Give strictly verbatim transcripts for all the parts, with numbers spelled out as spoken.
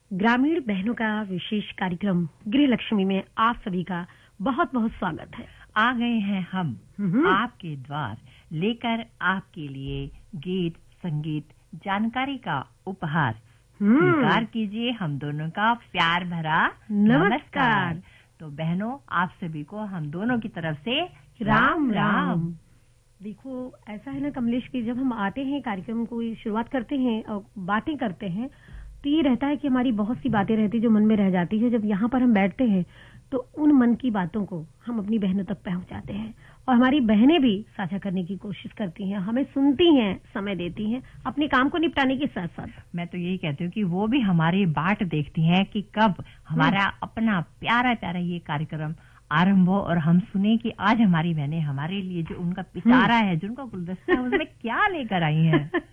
ग्रामीण बहनों का विशेष कार्यक्रम गृह लक्ष्मी में आप सभी का बहुत बहुत स्वागत है। आ गए हैं हम आपके द्वार लेकर आपके लिए गीत, संगीत, जानकारी का उपहार। स्वीकार कीजिए हम दोनों का प्यार भरा नमस्कार। तो बहनों, आप सभी को हम दोनों की तरफ से राम राम। देखो, ऐसा है ना कमलेश कि जब हम आते हैं कार्यक्रम को शुरुआत करते हैं और बातें करते हैं तो ये रहता है कि हमारी बहुत सी बातें रहती है जो मन में रह जाती है। जब यहाँ पर हम बैठते हैं तो उन मन की बातों को हम अपनी बहनों तक पहुंचाते हैं और हमारी बहनें भी साझा करने की कोशिश करती हैं, हमें सुनती हैं, समय देती हैं अपने काम को निपटाने के साथ साथ। मैं तो यही कहती हूँ कि वो भी हमारी बाट देखती हैं कि कब हमारा अपना प्यारा प्यारा ये कार्यक्रम आरंभ हो और हम सुने कि आज हमारी बहनें हमारे लिए जो उनका पिटारा है, जो उनका गुलदस्ता है, उसमें क्या लेकर आई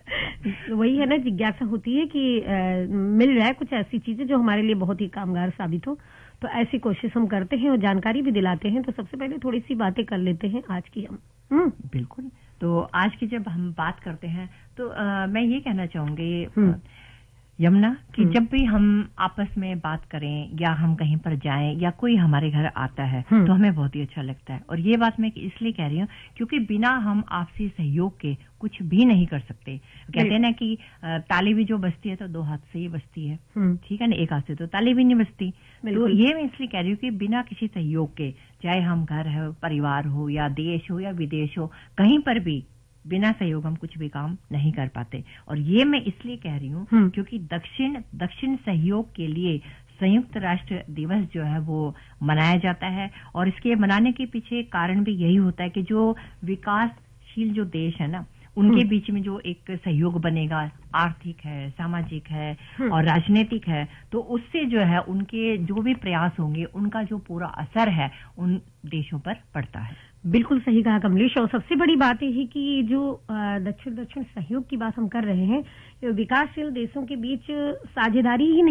हैं। वही है ना, जिज्ञासा होती है कि आ, मिल जाए कुछ ऐसी चीजें जो हमारे लिए बहुत ही कामगार साबित हो। तो ऐसी कोशिश हम करते हैं और जानकारी भी दिलाते हैं। तो सबसे पहले थोड़ी सी बातें कर लेते हैं आज की हम। बिल्कुल। तो आज की जब हम बात करते हैं तो आ, मैं ये कहना चाहूंगी यमुना कि जब भी हम आपस में बात करें या हम कहीं पर जाएं या कोई हमारे घर आता है तो हमें बहुत ही अच्छा लगता है। और ये बात मैं इसलिए कह रही हूँ क्योंकि बिना हम आपसी सहयोग के कुछ भी नहीं कर सकते। कहते हैं ना कि ताली भी जो बजती है तो दो हाथ से ही बजती है, ठीक है ना, एक हाथ से तो ताली भी नहीं बजती। तो ये मैं इसलिए कह रही हूँ कि बिना किसी सहयोग के, चाहे हम घर हो, परिवार हो या देश हो या विदेश हो, कहीं पर भी बिना सहयोग हम कुछ भी काम नहीं कर पाते। और ये मैं इसलिए कह रही हूँ क्योंकि दक्षिण दक्षिण सहयोग के लिए संयुक्त राष्ट्र दिवस जो है वो मनाया जाता है। और इसके मनाने के पीछे कारण भी यही होता है कि जो विकासशील जो देश है ना, उनके बीच में जो एक सहयोग बनेगा, आर्थिक है, सामाजिक है और राजनीतिक है, तो उससे जो है उनके जो भी प्रयास होंगे उनका जो पूरा असर है उन देशों पर पड़ता है। बिल्कुल सही कहा कमलेश। और सबसे बड़ी बात यह है कि जो दक्षिण दक्षिण सहयोग की बात हम कर रहे हैं, विकासशील देशों के बीच साझेदारी ही नहीं